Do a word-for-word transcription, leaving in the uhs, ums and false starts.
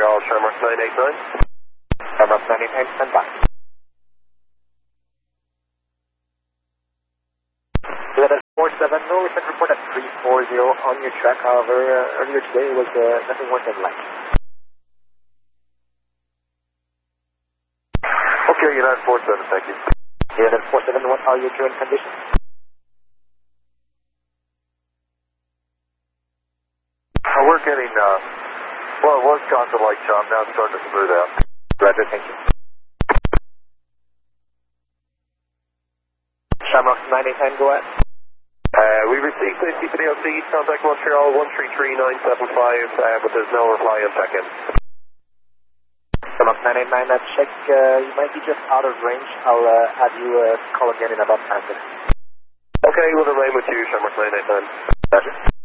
Montreal, Shamrock nine eight nine. Shamrock nine eight nine, stand by. four seven zero, we sent report at three four zero on your track. However, uh, earlier today it was uh, nothing worse than light. Okay, United four seven, thank you. United four seven, what are your current conditions? Uh, we're getting, uh, well, it was constant light chop, now it's starting to smooth out. Roger, thank you. Shamrock nine eight nine, go ahead. Uh, we received the C P D L C, contact Montreal one three three nine seven five, uh, but there's no reply on check-in. Shamrock nine eight nine, uh, check, uh, you might be just out of range. I'll uh, have you uh, call again in about five minutes. Okay, we'll remain with you, Shamrock nine eight nine. Roger.